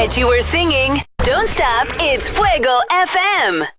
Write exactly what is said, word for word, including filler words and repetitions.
bet you were singing. Don't stop, it's Fuego F M.